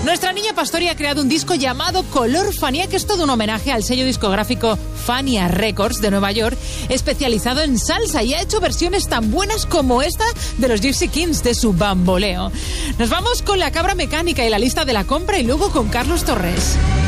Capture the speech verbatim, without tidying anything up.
Nuestra niña Pastori ha creado un disco llamado Color Fania, que es todo un homenaje al sello discográfico Fania Records de Nueva York, especializado en salsa, y ha hecho versiones tan buenas como esta de los Gypsy Kings de su Bamboleo. Nos vamos con La Cabra Mecánica y la lista de la compra, y luego con Carlos Torres.